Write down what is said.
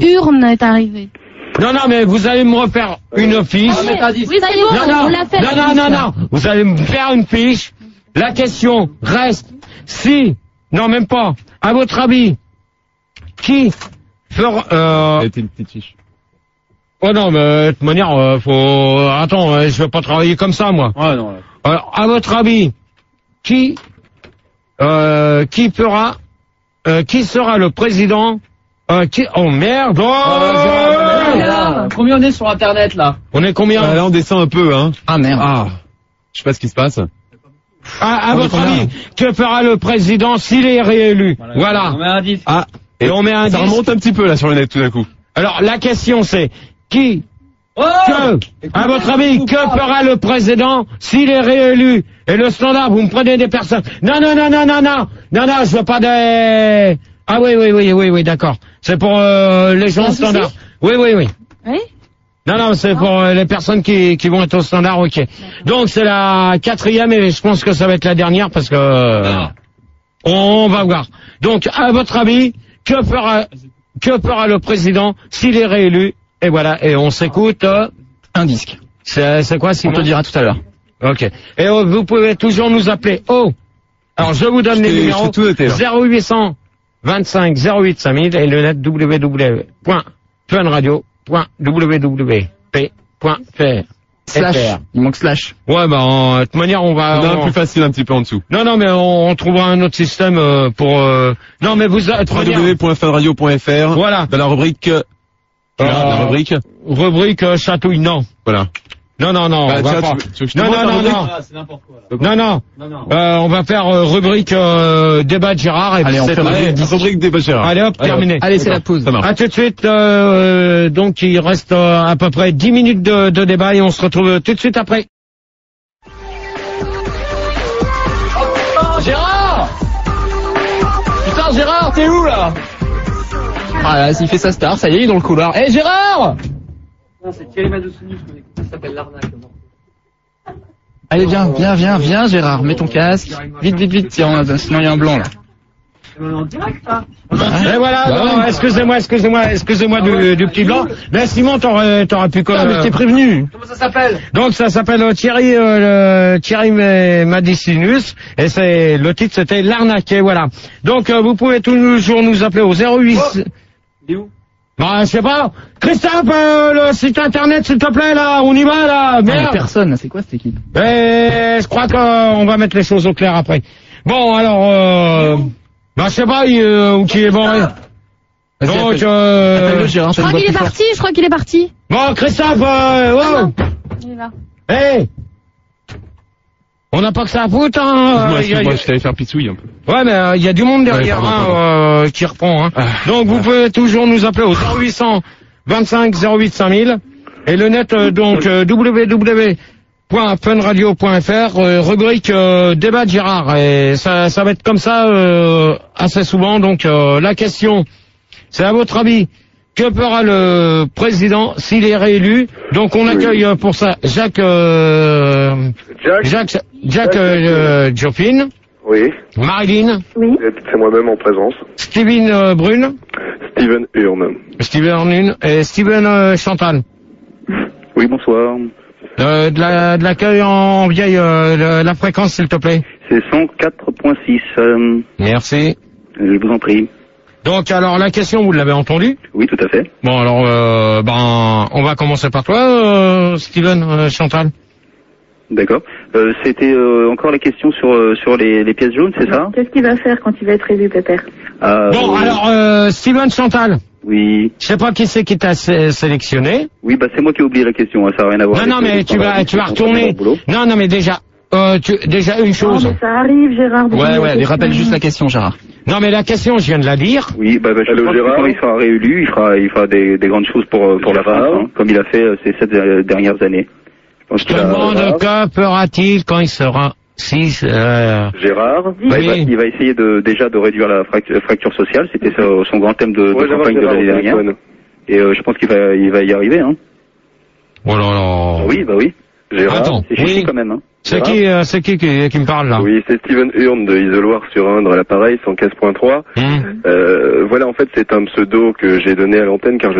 urne est arrivé. Non, mais vous allez me refaire une fiche. Oui, ça y est, on l'a fait. Non. Vous allez me faire une fiche. La question reste si, non même pas, à votre avis, qui fera... C'était une petite fiche. Oh non, mais de toute manière, faut... Attends, je vais pas travailler comme ça, moi. Ouais, non. Alors, à votre avis, qui sera le président Oh merde! Combien on est sur Internet, là? On est combien? Là, on descend un peu, hein. Ah, merde. Ah. Je sais pas ce qui se passe. À votre avis, que fera le président s'il est réélu? Voilà. On met un 10. Ah. Et on met un Ça 10. remonte un petit peu, là, sur le net, tout d'un coup. Alors, la question c'est, Oh à votre avis, que fera le président s'il est réélu? Et le standard, vous me prenez des personnes. Non, je veux pas des... Ah oui, d'accord. C'est pour les gens au standard. Oui. Oui? Non, c'est pour les personnes qui vont être au standard, ok. Donc c'est la 4e et je pense que ça va être la dernière parce que on va voir. Donc, à votre avis, que fera le président s'il est réélu? Et voilà, et on s'écoute. Un disque. C'est quoi, Simon? On te dira tout à l'heure. Ok. Et vous pouvez toujours nous appeler. Alors je vous donne les numéros. 0800 25 08 5000 et le net www.funradio.wwp.fr. Slash. Il manque slash. Ouais, de toute manière, on va... On a un plus facile un petit peu en dessous. Non, mais on trouvera un autre système pour... Non, mais vous... www.funradio.fr. Voilà. Dans la rubrique... la rubrique chatouille, non. Voilà. Non, on va pas. Tu veux que je te montre la rubrique? C'est n'importe quoi. Non. On va faire rubrique débat de Gérard et allez, on fait rubrique débat de Gérard. Allez hop, terminé. Allez, c'est la pause. Ça marche. À tout de suite. Donc il reste à peu près 10 minutes de débat et on se retrouve tout de suite après. Gérard! Putain, Gérard, t'es où, là? Ah là, s'il fait sa star, ça y est, il est dans le couloir. Eh, Gérard! Non, c'est Thierry Madoussini, je connais. Ça s'appelle l'arnaque. Allez, viens, Gérard, mets ton casque. Vite, tiens, sinon il y a un blanc, là. On est en direct, là. Et voilà, non, excusez-moi du petit blanc. Mais Simon, t'aurais pu quoi? mais je t'ai prévenu. Comment ça s'appelle? Donc ça s'appelle Thierry Madicinus et le titre c'était l'arnaqué, voilà. Donc vous pouvez toujours nous appeler au 08. Il est où? Je sais pas. Christophe, le site internet s'il te plaît là, on y va là. Merde. Personne, c'est quoi cette équipe? Je crois qu'on va mettre les choses au clair après. Bon alors je sais pas où qui est bon. Donc appelle-le, Gérard, Je crois qu'il est parti. Bon Christophe, Il est là. Hey, on n'a pas que ça à foutre, hein. Moi, je t'allais faire pitsouille un peu. Ouais, mais il y a du monde derrière, pardon. qui reprend, hein. Donc vous pouvez toujours nous appeler au 0800 25 08 5000 et le net www.funradio.fr, rubrique débat de Gérard, et ça va être comme ça assez souvent. Donc la question, c'est à votre avis, que fera le président s'il est réélu? Donc on accueille pour ça Jacques Joffin. Oui. Marilyn. Oui. C'est moi-même en présence. Steven Brune. Steven Hurne. Et Steven Chantal. Oui, bonsoir. De l'accueil en vieille, la fréquence s'il te plaît. C'est 104.6. Merci. Je vous en prie. Donc alors la question, vous l'avez entendue? Oui, tout à fait. Bon alors on va commencer par toi, Steven Chantal. D'accord. C'était encore la question sur les pièces jaunes, c'est ça? Qu'est-ce qu'il va faire quand il va être élu, Pépère? Bon alors Steven Chantal. Oui. Je sais pas qui c'est qui t'a sélectionné. Oui, c'est moi qui ai oublié la question, hein, ça n'a rien à voir. Non mais tu vas retourner. Non mais déjà une chose. Non, mais ça arrive, Gérard. Ouais, mais rappelle juste la question, Gérard. Non mais la question, je viens de la lire. Oui, je pense que quand il sera réélu, il fera des grandes choses pour la France, hein, comme il a fait ces 7 dernières années. Je te demande que fera-t-il quand il sera Gérard, oui. il va essayer déjà de réduire la fracture sociale, c'était son grand thème de campagne de l'année dernière. Et je pense qu'il va y arriver, hein. Oh là là. Oui. Gérard. Attends, C'est chichi oui. quand même, hein. C'est qui me parle là? Oui, c'est Steven Hurn de Isoloir sur Indre à l'appareil 115.3. Voilà, en fait, c'est un pseudo que j'ai donné à l'antenne car je